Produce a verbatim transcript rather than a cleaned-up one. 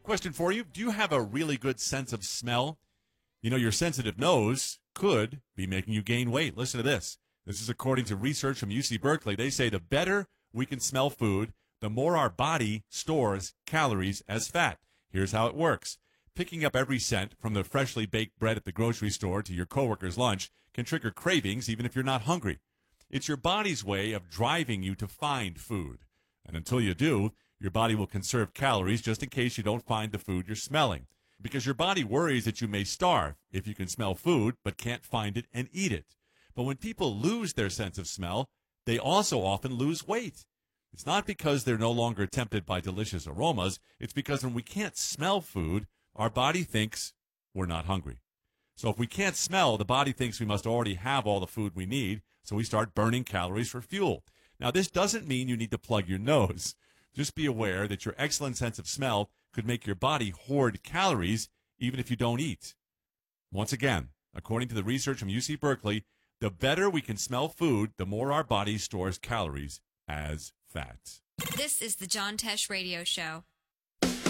Question for you. Do you have a really good sense of smell? You know, your sensitive nose could be making you gain weight. Listen to this. This is according to research from U C Berkeley. They say the better we can smell food, the more our body stores calories as fat. Here's how it works. Picking up every scent from the freshly baked bread at the grocery store to your coworker's lunch can trigger cravings even if you're not hungry. It's your body's way of driving you to find food. And until you do, your body will conserve calories just in case you don't find the food you're smelling. Because your body worries that you may starve if you can smell food but can't find it and eat it. But when people lose their sense of smell, they also often lose weight. It's not because they're no longer tempted by delicious aromas. It's because when we can't smell food, our body thinks we're not hungry. So if we can't smell, the body thinks we must already have all the food we need, so we start burning calories for fuel. Now, this doesn't mean you need to plug your nose. Just be aware that your excellent sense of smell could make your body hoard calories even if you don't eat. Once again, according to the research from U C Berkeley, the better we can smell food, the more our body stores calories as fat. This is the John Tesh Radio Show.